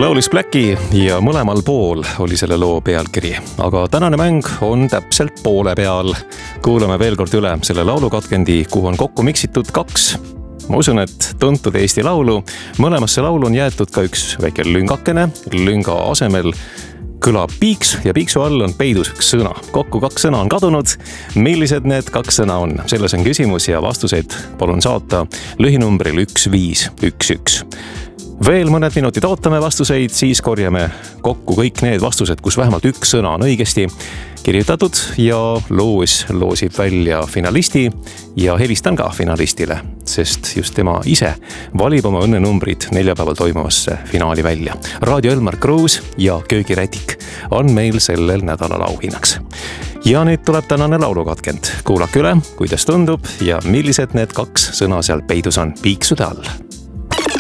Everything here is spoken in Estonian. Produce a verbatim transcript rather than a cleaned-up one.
laulis Blacki ja mõlemal pool oli selle loo pealkiri. Aga tänane mäng on täpselt poole peal. Kuulame veel kord üle selle laulukatkendi, kuhu on kokku miksitud kaks. Ma usun, et tuntud Eesti laulu. Mõlemasse laulu on jäetud ka üks väike lüngakene. Lünga asemel kõlab piiks ja piiksu all on peidus üks sõna. Kokku kaks sõna on kadunud. Millised need kaks sõna on? Selles on küsimus ja vastuseid palun saata lühinumbril üks viis üks üks. Veel mõned minutid ootame vastuseid, siis korjame kokku kõik need vastused, kus vähemalt üks sõna on õigesti kirjutatud ja loos loosib välja finalisti ja helistan ka finalistile, sest just tema ise valib oma õnnenumbrid neljapäeval toimuvasse finaali välja. Raadio Elmar Kruus ja Köögirätik on meil sellel nädalal auhinnaks. Ja nüüd tuleb tänane laulukatkend. Kuulake üle, kuidas tundub ja millised need kaks sõna seal peidus on piiksude all.